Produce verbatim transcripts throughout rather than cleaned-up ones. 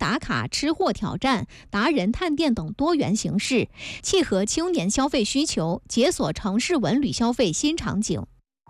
打卡、吃货挑战、达人探店等多元形式，契合青年消费需求，解锁城市文旅消费新场景。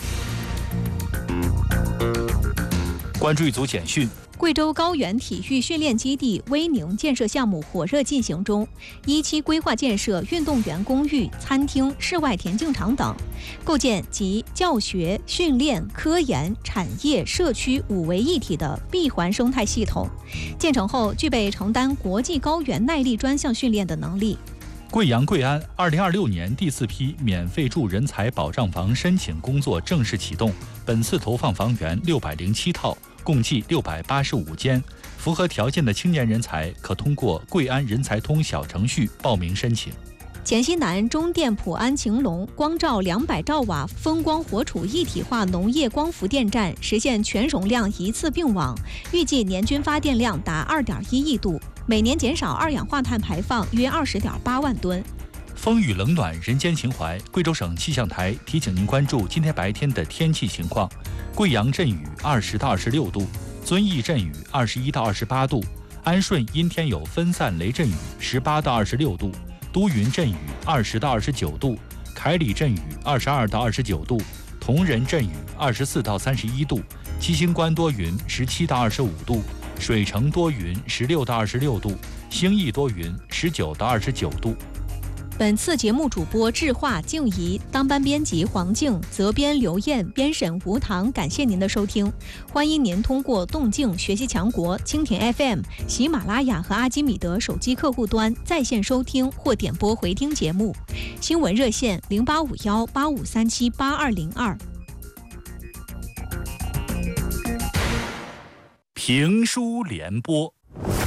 关注一组简讯。 贵州高原体育训练基地威宁建设项目火热进行中，一期规划建设运动员公寓、餐厅、室外田径场等，构建集教学、训练、科研、产业、社区五为一体的闭环生态系统。建成后，具备承担国际高原耐力专项训练的能力。 贵阳贵安二零二六年第四批免费住人才保障房申请工作正式启动，本次投放房源六百零七套，共计六百八十五间，符合条件的青年人才可通过贵安人才通小程序报名申请。 黔西南中电普安晴隆光照两百兆瓦风光活储一体化农业光伏电站实现全容量一次并网，预计年均发电量达二点一亿度，每年减少二氧化碳排放约二十点八万吨。 风雨冷暖人间情怀，贵州省气象台提醒您关注今天白天的天气情况。贵阳阵雨二十到二十六度，遵义阵雨二十一到二十八度，安顺阴天有分散雷阵雨十八到二十六度，都匀阵雨二十到二十九度，凯里阵雨二十二到二十九度，铜仁阵雨二十四到三十一度，七星关多云十七到二十五度，水城多云十六到二十六度，兴义多云十九到二十九度。 本次节目主播智化、静怡，当班编辑黄静，责编刘艳，编审吴棠。感谢您的收听，欢迎您通过动静学习强国、蜻蜓 F M、喜马拉雅和阿基米德手机客户端在线收听或点播回听节目。新闻热线零八五幺八五三七八二零二。 评书联播。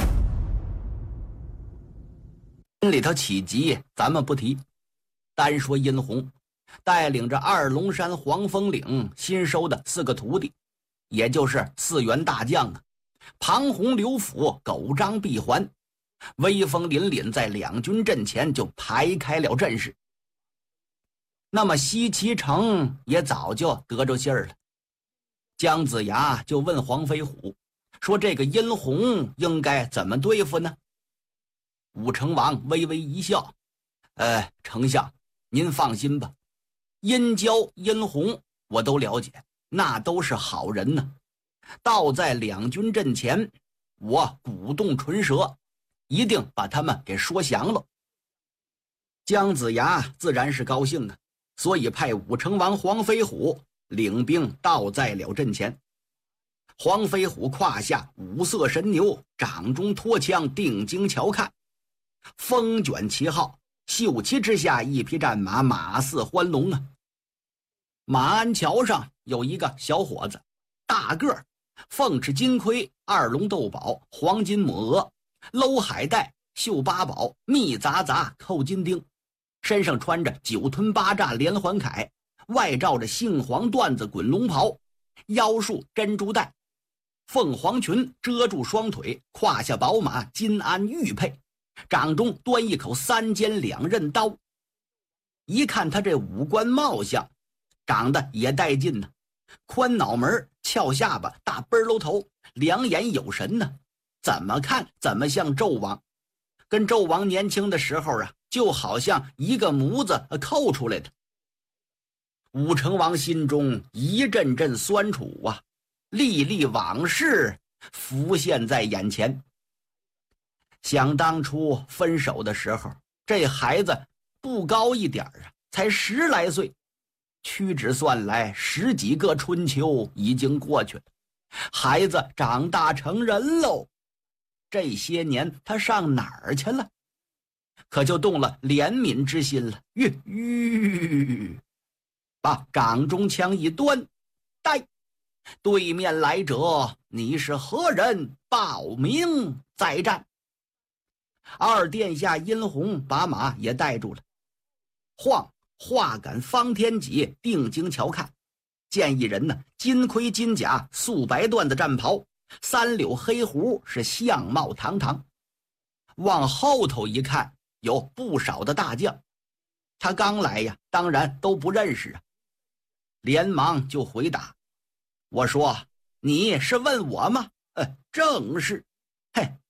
里头起急咱们不提，单说殷红带领着二龙山黄风岭新收的四个徒弟，也就是四员大将啊，庞洪、刘辅、狗张、闭环，威风凛凛在两军阵前就排开了阵势。那么西岐城也早就得着信儿了，姜子牙就问黄飞虎说，这个殷红应该怎么对付呢？武成王微微一笑，呃，丞相您放心吧，殷郊、殷红我都了解，那都是好人呢。倒在两军阵前，我鼓动唇舌，一定把他们给说降了。姜子牙自然是高兴啊，所以派武成王黄飞虎领兵倒在了阵前。黄飞虎胯下五色神牛，掌中托枪，定睛瞧看，风卷旗号，秀旗之下一匹战马，马似欢龙啊。马鞍桥上有一个小伙子，大个儿，凤翅金盔，二龙斗宝，黄金抹额，搂海带，绣八宝，密匝匝扣金钉，身上穿着九吞八炸连环铠，外罩着杏黄缎子滚龙袍，腰束珍珠带，凤凰裙遮住双腿，胯下宝马金鞍玉佩，掌中端一口三尖两刃刀。一看他这五官貌相，长得也带劲呢，宽脑门，翘下巴，大背篓头，两眼有神呢，怎么看怎么像纣王，跟纣王年轻的时候啊，就好像一个模子扣出来的。武成王心中一阵阵酸楚啊，历历往事浮现在眼前。想当初分手的时候，这孩子不高一点啊，才十来岁，屈指算来十几个春秋已经过去了，孩子长大成人喽，这些年他上哪儿去了？可就动了怜悯之心了，吁吁，把掌中枪一端，呆，对面来者，你是何人？报名再战。二殿下殷红把马也带住了，晃画杆方天戟，定睛瞧看，见一人呢，金盔金甲，素白缎的战袍，三绺黑胡，是相貌堂堂。往后头一看，有不少的大将，他刚来呀，当然都不认识啊，连忙就回答，我说你是问我吗？呃，正是。嘿，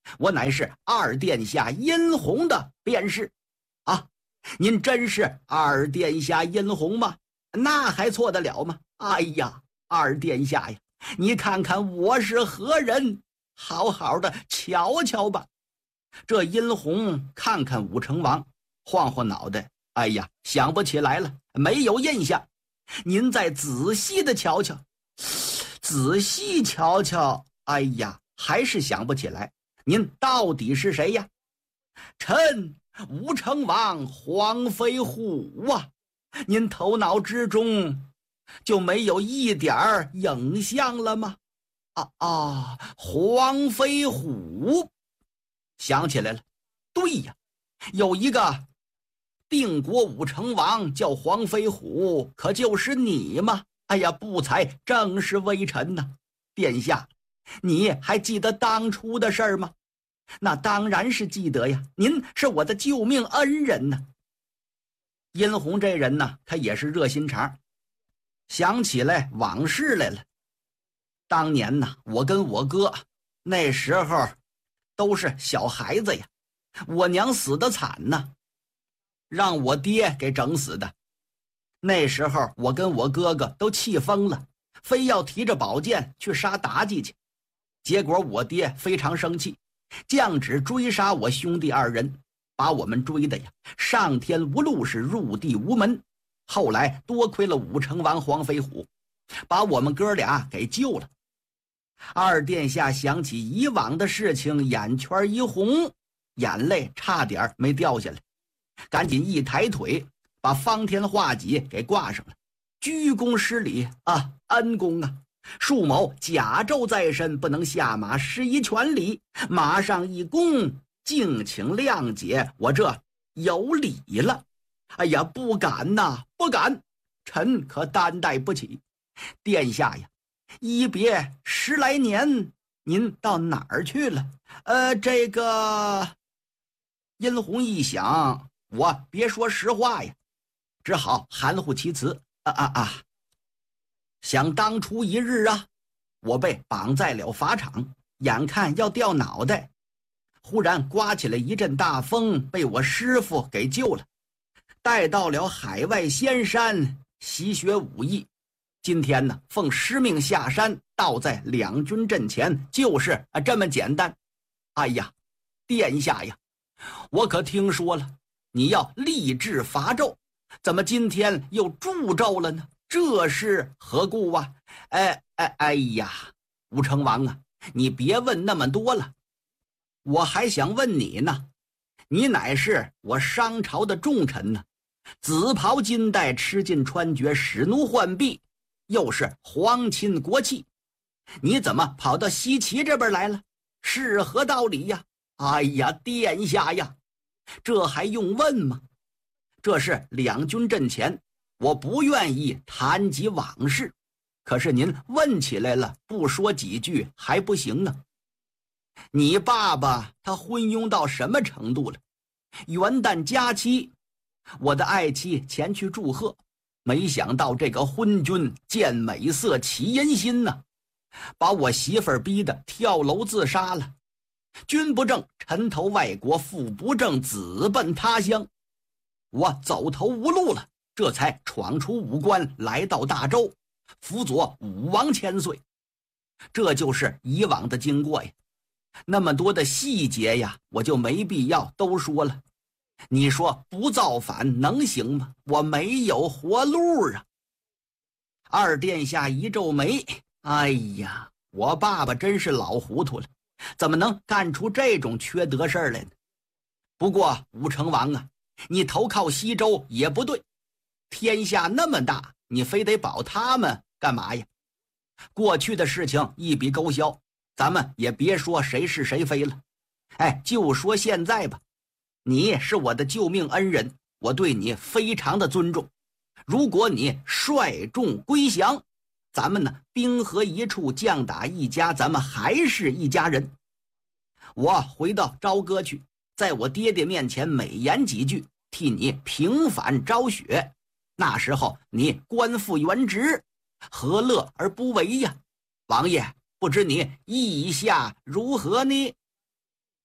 我乃是二殿下殷红的便是。啊，您真是二殿下殷红吗？那还错得了吗？哎呀，二殿下呀，你看看我是何人，好好的瞧瞧吧。这殷红看看武成王，晃晃脑袋，哎呀，想不起来了，没有印象。您再仔细的瞧瞧，仔细瞧瞧，哎呀，还是想不起来。您到底是谁呀？臣武成王黄飞虎啊！您头脑之中就没有一点儿影像了吗？啊啊，黄飞虎，想起来了，对呀，有一个定国武成王叫黄飞虎，可就是你吗？哎呀，不才正是微臣呐！殿下，你还记得当初的事儿吗？那当然是记得呀，您是我的救命恩人呢。殷红这人呢，他也是热心肠，想起来往事来了。当年呢，我跟我哥那时候都是小孩子呀，我娘死得惨呢，让我爹给整死的。那时候我跟我哥哥都气疯了，非要提着宝剑去杀妲己去。结果我爹非常生气，降旨追杀我兄弟二人，把我们追的呀，上天无路是入地无门。后来多亏了武成王黄飞虎，把我们哥俩给救了。二殿下想起以往的事情，眼圈一红，眼泪差点没掉下来，赶紧一抬腿把方天画戟给挂上了，鞠躬施礼啊，恩公啊，恕某甲胄在身，不能下马施一拳礼，马上一躬，敬请谅解，我这有礼了。哎呀，不敢呐，不敢，臣可担待不起。殿下呀，一别十来年，您到哪儿去了？呃，这个殷红一想，我别说实话呀，只好含糊其辞。啊啊啊！想当初一日啊，我被绑在了法场，眼看要掉脑袋，忽然刮起了一阵大风，被我师傅给救了，带到了海外仙山习学武艺。今天呢，奉师命下山，倒在两军阵前，就是啊这么简单。哎呀，殿下呀，我可听说了你要立志伐纣，怎么今天又助纣了呢？这是何故啊？哎哎哎呀，武成王啊，你别问那么多了，我还想问你呢。你乃是我商朝的重臣呢，紫袍金带，吃尽穿绝，使奴浣婢，又是皇亲国戚，你怎么跑到西岐这边来了？是何道理呀？哎呀，殿下呀，这还用问吗？这是两军阵前，我不愿意谈及往事，可是您问起来了，不说几句还不行呢。你爸爸他昏庸到什么程度了？元旦佳期，我的爱妻前去祝贺，没想到这个昏君见美色起淫心呢，把我媳妇儿逼得跳楼自杀了。君不正，臣投外国；父不正，子奔他乡。我走投无路了，这才闯出武关，来到大周，辅佐武王千岁。这就是以往的经过呀，那么多的细节呀，我就没必要都说了。你说不造反能行吗？我没有活路啊！二殿下一皱眉，哎呀，我爸爸真是老糊涂了，怎么能干出这种缺德事儿来呢？不过武成王啊，你投靠西周也不对，天下那么大，你非得保他们干嘛呀？过去的事情一笔勾销，咱们也别说谁是谁非了。哎，就说现在吧，你是我的救命恩人，我对你非常的尊重。如果你率众归降，咱们呢兵合一处，将打一家，咱们还是一家人。我回到朝歌去，在我爹爹面前美言几句，替你平反昭雪。那时候你官复原职，何乐而不为呀？王爷，不知你意下如何呢？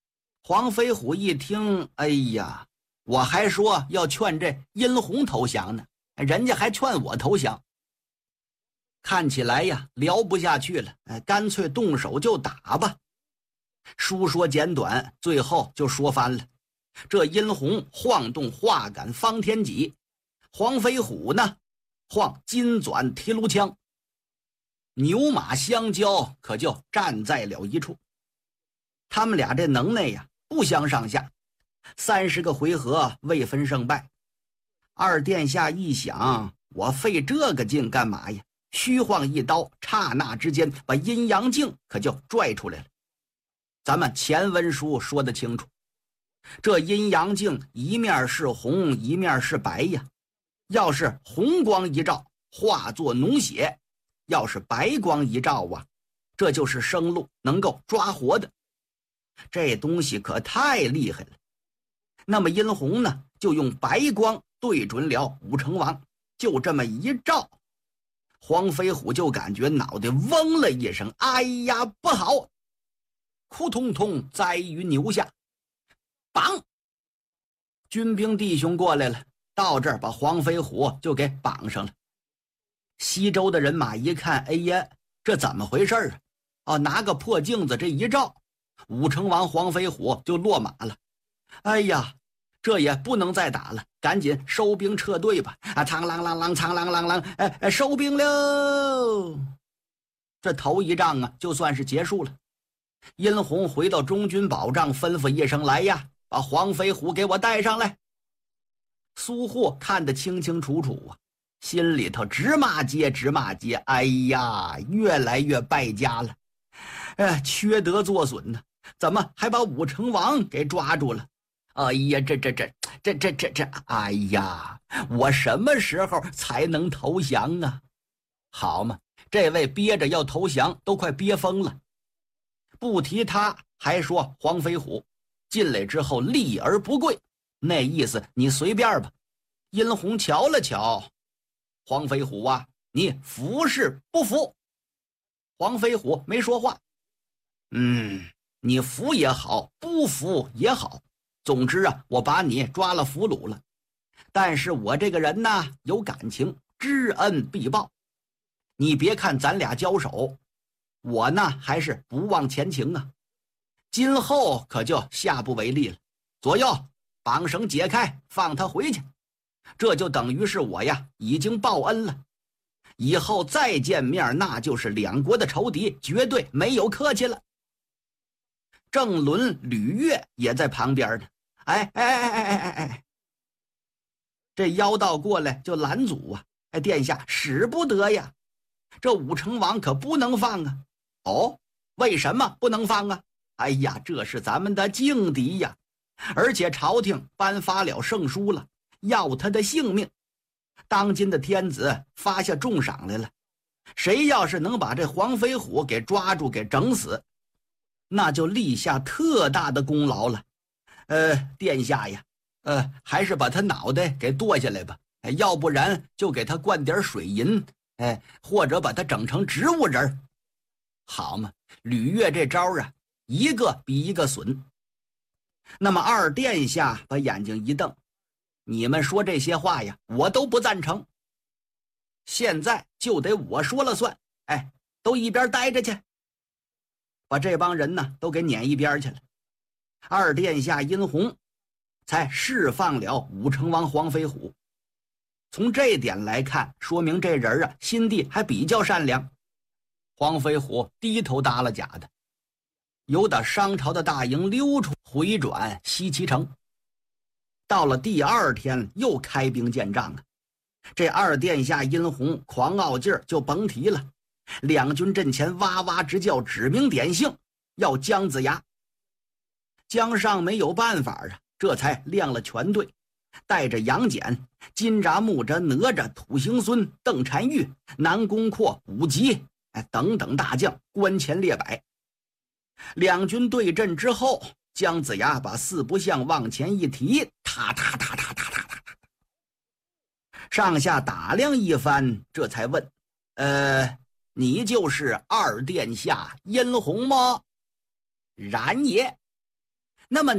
黄飞虎一听，哎呀，我还说要劝这殷红投降呢，人家还劝我投降。看起来呀，聊不下去了，哎，干脆动手就打吧。书说简短，最后就说翻了。这殷红晃动画杆方天戟，黄飞虎呢晃金钻提炉枪，牛马相交，可就站在了一处。他们俩这能耐呀，不相上下，三十个回合未分胜败。二殿下一想，我费这个劲干嘛呀？虚晃一刀，刹那之间把阴阳镜可就拽出来了。咱们前文书说得清楚，这阴阳镜一面是红，一面是白呀。要是红光一照，化作脓血；要是白光一照啊，这就是生路，能够抓活的。这东西可太厉害了。那么殷红呢，就用白光对准了武成王，就这么一照，黄飞虎就感觉脑袋嗡了一声，哎呀，不好！扑通通栽于牛下。绑！军兵弟兄过来了，到这儿把黄飞虎就给绑上了。西周的人马一看，哎呀，这怎么回事啊？哦，拿个破镜子这一照，武成王黄飞虎就落马了。哎呀，这也不能再打了，赶紧收兵撤退吧！啊，苍啷啷啷，苍啷啷啷，哎哎，收兵喽！这头一仗啊，就算是结束了。殷红回到中军保障，吩咐一声：“来呀，把黄飞虎给我带上来。”苏护看得清清楚楚啊，心里头直骂街，直骂街。哎呀，越来越败家了，哎，缺德作损呢！怎么还把武成王给抓住了？哎呀，这这这这这这这，哎呀，我什么时候才能投降啊？好嘛，这位憋着要投降，都快憋疯了。不提他，还说黄飞虎进来之后立而不跪，那意思你随便吧。殷红瞧了瞧，黄飞虎啊，你服是不服？黄飞虎没说话。嗯，你服也好，不服也好，总之啊，我把你抓了俘虏了。但是我这个人呢，有感情，知恩必报。你别看咱俩交手，我呢还是不忘前情啊，今后可就下不为例了。左右，绑绳解开，放他回去。这就等于是我呀已经报恩了，以后再见面，那就是两国的仇敌，绝对没有客气了。郑伦、吕岳也在旁边呢。哎哎哎哎哎哎哎！这妖道过来就拦阻啊！哎，殿下使不得呀，这武成王可不能放啊！哦，为什么不能放啊？哎呀，这是咱们的劲敌呀，而且朝廷颁发了圣书了，要他的性命。当今的天子发下重赏来了，谁要是能把这黄飞虎给抓住，给整死，那就立下特大的功劳了。呃，殿下呀，呃，还是把他脑袋给剁下来吧，哎，要不然就给他灌点水银，哎，或者把他整成植物人。好嘛，吕岳这招啊，一个比一个损。那么二殿下把眼睛一瞪，你们说这些话呀，我都不赞成。现在就得我说了算，哎，都一边待着去。把这帮人呢都给撵一边去了。二殿下殷红才释放了武成王黄飞虎。从这点来看，说明这人啊心地还比较善良。黄飞虎低头耷拉假的，由打商朝的大营溜出，回转西岐城。到了第二天又开兵建仗啊，这二殿下殷红狂傲劲儿就甭提了，两军阵前哇哇直叫，指名点姓要姜子牙。姜尚没有办法啊，这才亮了全队，带着杨戬、金吒、木吒、哪吒、土行孙、邓婵玉、南宫阔、武吉哎等等大将关前列摆。两军对阵之后，姜子牙把四不像往前一提，踏踏踏踏踏踏踏，上下打量一番，这才问：呃，你就是二殿下殷红吗？然也。那么